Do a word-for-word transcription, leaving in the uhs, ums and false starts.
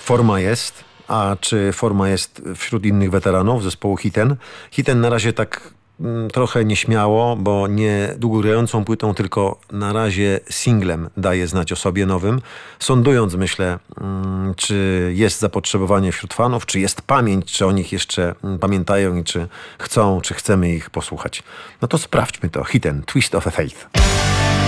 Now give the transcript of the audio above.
Forma jest. A czy forma jest wśród innych weteranów zespołu Hiten? Hiten na razie tak mm, trochę nieśmiało, bo nie długogrającą płytą, tylko na razie singlem daje znać o sobie nowym. Sądując, myślę, mm, czy jest zapotrzebowanie wśród fanów, czy jest pamięć, czy o nich jeszcze mm, pamiętają i czy chcą, czy chcemy ich posłuchać. No to sprawdźmy to. Hiten, Twist of a Faith.